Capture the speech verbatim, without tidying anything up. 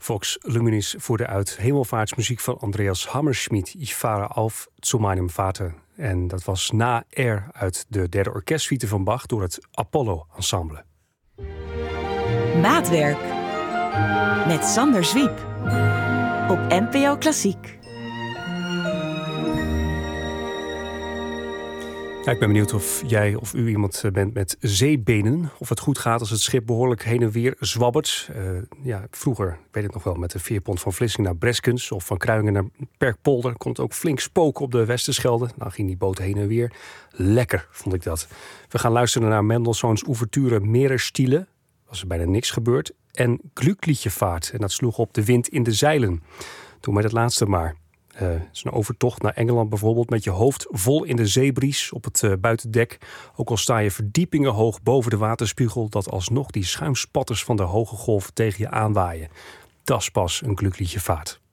Vox Luminis voerde uit hemelvaartsmuziek van Andreas Hammerschmidt. Ich fahre auf zu meinem Vater. En dat was na Air uit de derde orkestsuite van Bach door het Apollo Ensemble. Maatwerk met Sander Zwiep op N P O Klassiek. Ja, ik ben benieuwd of jij of u iemand bent met zeebenen. Of het goed gaat als het schip behoorlijk heen en weer zwabbert. Uh, ja, vroeger, ik weet het nog wel, met de veerpont van Vlissingen naar Breskens of van Kruingen naar Perkpolder kon het ook flink spoken op de Westerschelde. Nou ging die boot heen en weer. Lekker, vond ik dat. We gaan luisteren naar Mendelssohns ouverture Meeresstille. Was er bijna niks gebeurd. En Glückliche-Fahrt. En dat sloeg op de wind in de zeilen. Doe mij dat laatste maar. Uh, het is een overtocht naar Engeland bijvoorbeeld met je hoofd vol in de zeebries op het uh, buitendek. Ook al sta je verdiepingen hoog boven de waterspiegel, dat alsnog die schuimspatters van de hoge golven tegen je aanwaaien. Dat is pas een Glückliche Fahrt.